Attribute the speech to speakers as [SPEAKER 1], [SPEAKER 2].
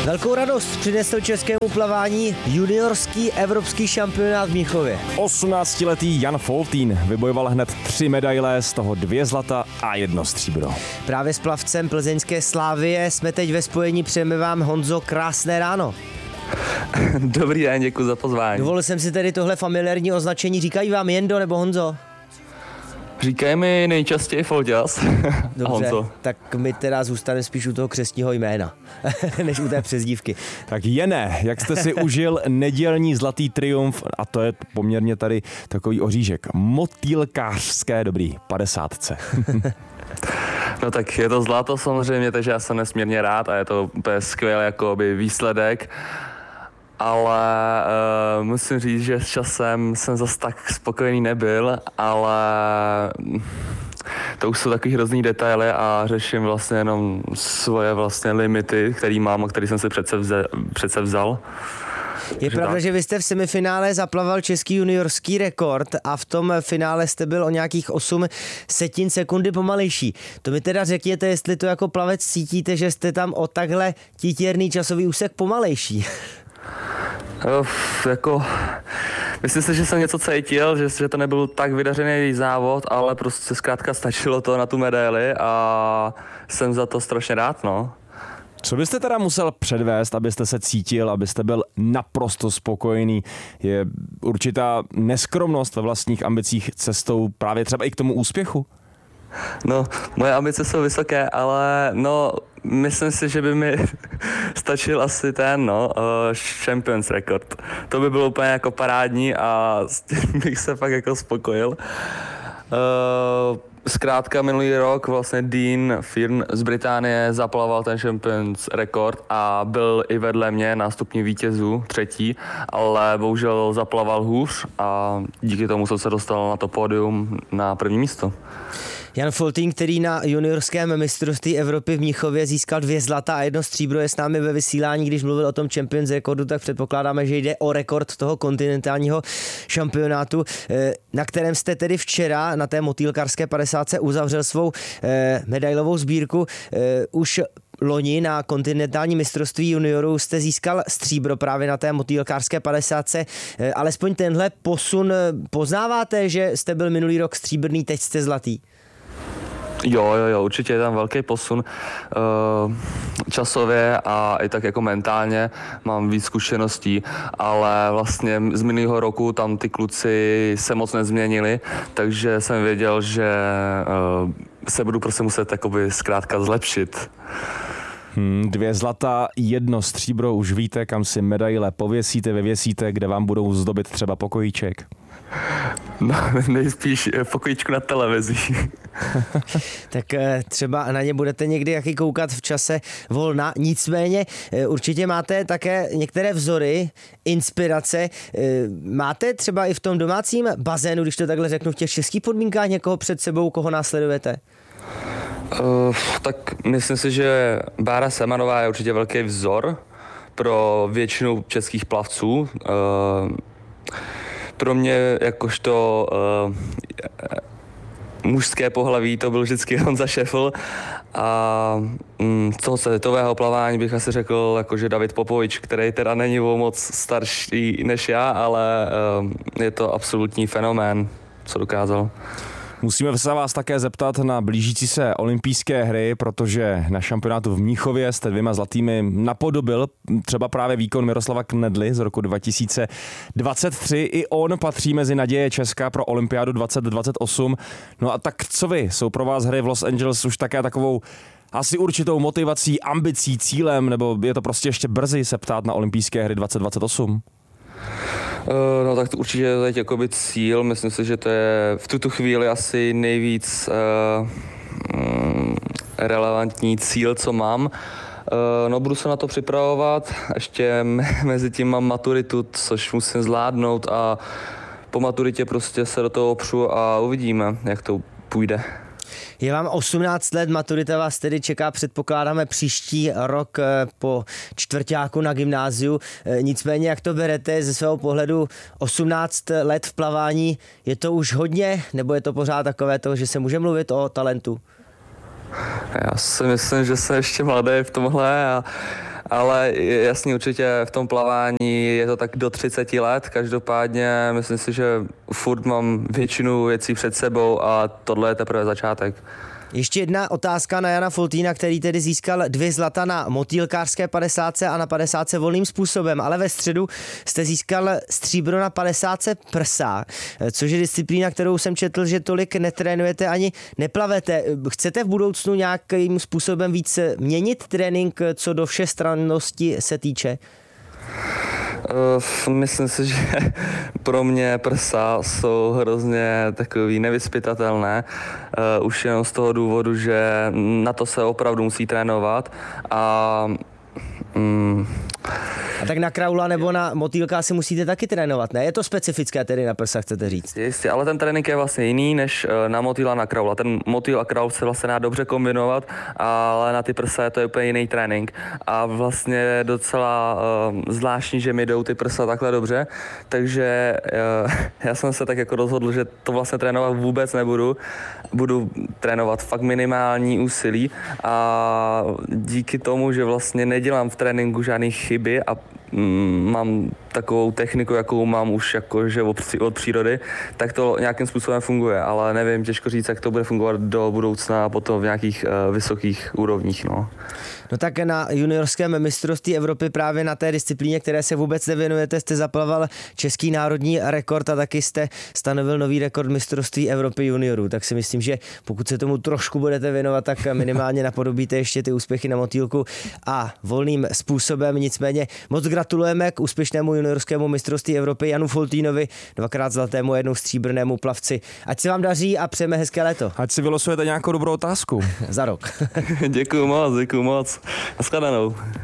[SPEAKER 1] Velkou radost přinesl českému plavání juniorský evropský šampionát v Mnichově.
[SPEAKER 2] 18letý Jan Foltín vybojoval hned 3 medaile, z toho 2 zlata a 1 stříbro.
[SPEAKER 1] Právě s plavcem plzeňské Slavie jsme teď ve spojení, přejeme vám, Honzo, krásné ráno.
[SPEAKER 3] Dobrý den, děkuji za pozvání.
[SPEAKER 1] Dovolil jsem si tedy tohle familiární označení, říkají vám Jendo nebo Honzo?
[SPEAKER 3] Říkají mi nejčastěji Folťas.
[SPEAKER 1] Dobře, tak my teda zůstaneme spíš u toho křestního jména, než u té přezdívky.
[SPEAKER 2] Tak Jene, jak jste si užil nedělní zlatý triumf, a to je poměrně tady takový oříšek, motýlkářské dobrý 50.
[SPEAKER 3] No tak je to zlato samozřejmě, takže já jsem nesmírně rád a je to úplně skvělý jakoby výsledek. Ale musím říct, že s časem jsem zase tak spokojený nebyl, ale to už jsou takový hrozný detaily a řeším vlastně jenom svoje vlastně limity, který mám a který jsem si přece vzal.
[SPEAKER 1] Je pravda, že vy jste v semifinále zaplaval český juniorský rekord a v tom finále jste byl o nějakých 8 sekundy pomalejší. To mi teda řekněte, jestli to jako plavec cítíte, že jste tam o takhle títěrný časový úsek pomalejší.
[SPEAKER 3] Myslím si, že jsem něco cítil, že to nebyl tak vydařený závod, ale prostě zkrátka stačilo to na tu medaili a jsem za to strašně rád, no.
[SPEAKER 2] Co byste teda musel předvést, abyste se cítil, abyste byl naprosto spokojený? Je určitá neskromnost ve vlastních ambicích cestou právě třeba i k tomu úspěchu?
[SPEAKER 3] No, moje ambice jsou vysoké, ale myslím si, že by mi stačil asi ten, Champions Record. To by bylo úplně jako parádní a s tím bych se fakt jako spokojil. Zkrátka minulý rok vlastně Dean Fearn z Británie zaplaval ten Champions Record a byl i vedle mě na stupni vítězů 3., ale bohužel zaplaval hůř a díky tomu jsem se dostal na to pódium na 1. místo.
[SPEAKER 1] Jan Foltín, který na juniorském mistrovství Evropy v Mnichově získal 2 zlata a 1 stříbro, je s námi ve vysílání. Když mluvil o tom Champions rekordu, tak předpokládáme, že jde o rekord toho kontinentálního šampionátu, na kterém jste tedy včera na té motýlkářské 50 uzavřel svou medailovou sbírku. Už loni na kontinentální mistrovství juniorů jste získal stříbro právě na té motýlkářské 50. Alespoň tenhle posun poznáváte, že jste byl minulý rok stříbrný, teď jste zlatý?
[SPEAKER 3] Jo, určitě je tam velký posun časově a i tak jako mentálně mám víc zkušeností, ale vlastně z minulého roku tam ty kluci se moc nezměnili, takže jsem věděl, že se budu prostě muset takoby zkrátka zlepšit.
[SPEAKER 2] 2 zlata, 1 stříbro, už víte, kam si medaile pověsíte, vyvěsíte, kde vám budou zdobit třeba pokojíček?
[SPEAKER 3] No, nejspíš pokojíčku na televizi.
[SPEAKER 1] Tak třeba na ně budete někdy jaký koukat v čase volna. Nicméně určitě máte také některé vzory, inspirace. Máte třeba i v tom domácím bazénu, když to takhle řeknu, v těch českých podmínkách někoho před sebou, koho následujete?
[SPEAKER 3] Tak myslím si, že Bára Semanová je určitě velký vzor pro většinu českých plavců. Pro mě jakožto mužské pohlaví to byl vždycky Honza Šefl a z toho světového plavání bych asi řekl jakože David Popovič, který teda není o moc starší než já, ale je to absolutní fenomén, co dokázal.
[SPEAKER 2] Musíme se vás také zeptat na blížící se olympijské hry, protože na šampionátu v Mnichově jste 2 zlatými napodobil třeba právě výkon Miroslava Knedly z roku 2023. I on patří mezi naděje Česka pro olympiádu 2028. No a tak co vy? Jsou pro vás hry v Los Angeles už také takovou asi určitou motivací, ambicí, cílem, nebo je to prostě ještě brzy se ptát na olympijské hry 2028?
[SPEAKER 3] No tak to určitě je teď jakoby cíl, myslím si, že to je v tuto chvíli asi nejvíc relevantní cíl, co mám. Budu se na to připravovat, ještě mezi tím mám maturitu, což musím zvládnout a po maturitě prostě se do toho opřu a uvidíme, jak to půjde.
[SPEAKER 1] Je vám 18 let, maturita vás tedy čeká, předpokládáme, příští rok po čtvrťáku na gymnáziu. Nicméně, jak to berete ze svého pohledu 18 let v plavání, je to už hodně, nebo je to pořád takové to, že se může mluvit o talentu?
[SPEAKER 3] Já si myslím, že jsem ještě mladý v tomhle Ale jasně určitě v tom plavání je to tak do 30 let, každopádně myslím si, že furt mám většinu věcí před sebou a tohle je teprve začátek.
[SPEAKER 1] Ještě jedna otázka na Jana Foltýna, který tedy získal 2 zlata na motýlkářské 50 a na 50 volným způsobem, ale ve středu jste získal stříbro na 50 prsa, což je disciplína, kterou jsem četl, že tolik netrénujete ani neplavete. Chcete v budoucnu nějakým způsobem víc měnit trénink, co do všestrannosti se týče?
[SPEAKER 3] Myslím si, že pro mě prsa jsou hrozně takový nevyzpytatelné, už jenom z toho důvodu, že na to se opravdu musí trénovat a
[SPEAKER 1] A tak na kraula nebo na motýlka si musíte taky trénovat, ne? Je to specifické tedy na prsa, chcete říct?
[SPEAKER 3] Jistě, ale ten trénink je vlastně jiný než na motýla a na kraula. Ten motýl a kraul se vlastně dá dobře kombinovat, ale na ty prsa je to úplně jiný trénink. A vlastně je docela zvláštní, že mi jdou ty prsa takhle dobře, takže já jsem se tak jako rozhodl, že to vlastně trénovat vůbec nebudu. Budu trénovat fakt minimální úsilí a díky tomu, že vlastně nedělám v tréninku žádné chyby a mám takovou techniku, jakou mám už jakože od přírody, tak to nějakým způsobem funguje, ale nevím, těžko říct, jak to bude fungovat do budoucna a potom v nějakých vysokých úrovních.
[SPEAKER 1] No tak na juniorském mistrovství Evropy právě na té disciplíně, které se vůbec nevěnujete, jste zaplaval český národní rekord a taky jste stanovil nový rekord mistrovství Evropy juniorů. Tak si myslím, že pokud se tomu trošku budete věnovat, tak minimálně napodobíte ještě ty úspěchy na motýlku a volným způsobem. Nicméně moc gratulujeme k úspěšnému juniorskému mistrovství Evropy Janu Foltýnovi, 2krát zlatému, 1 stříbrnému plavci. Ať se vám daří a přejeme hezké léto.
[SPEAKER 2] Ať si vylosujete nějakou dobrou otázku.
[SPEAKER 1] Za rok.
[SPEAKER 3] Děkuju moc. Naschledanou.